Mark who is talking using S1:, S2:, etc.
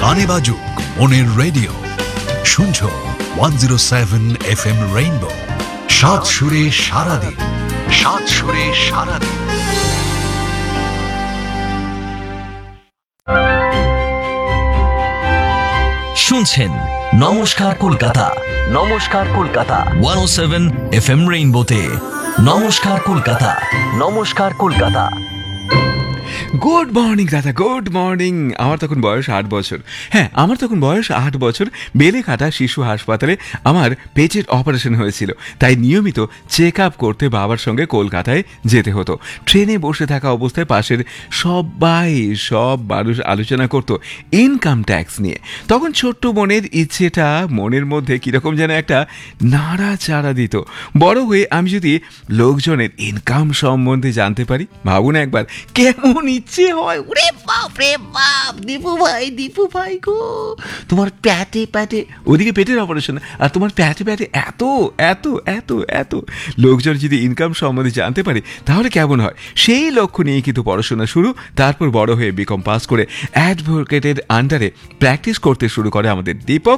S1: গানে বাজুক মনের রেডিও, শুনছো 107 FM রেইনবো, সাত সুরে সারাদিন, সাত সুরে সারাদিন।
S2: শুনছেন নমস্কার কলকাতা, নমস্কার কলকাতা 107 FM রেইনবোতে। নমস্কার কলকাতা, নমস্কার কলকাতা।
S3: গুড মর্নিং দাদা, গুড মর্নিং। আমার তখন বয়স 8 বছর। হ্যাঁ, আমার তখন বয়স 8 বছর। বেলেঘাটা শিশু হাসপাতালে আমার পেটের অপারেশন হয়েছিল, তাই নিয়মিত চেক আপ করতে বাবার সঙ্গে কলকাতায় যেতে হতো। ট্রেনে বসে থাকা অবস্থায় পাশের সব মানুষ আলোচনা করতো ইনকাম ট্যাক্স নিয়ে। তখন ছোট্ট মনের ইচ্ছেটা মনের মধ্যে কীরকম যেন একটা নাড়াচাড়া দিত। বড় হয়ে আমি যদি লোকজনের ইনকাম সম্বন্ধে জানতে পারি, ভাবুন একবার কেমন ইচ্ছে হয়। ওরে বাপ রে বাপ, দীপু ভাই গো, তোমার প্যাটে ওদিকে পেটের অপারেশন আর তোমার প্যাটে এত এত এত এত লোকজন যদি ইনকাম সম্বন্ধে জানতে পারে তাহলে কেমন হয়। সেই লক্ষ্য নিয়ে কিন্তু পড়াশোনা শুরু। তারপর বড় হয়ে বিকম পাস করে অ্যাডভোকেটের আন্ডারে প্র্যাকটিস করতে শুরু করে আমাদের দীপক।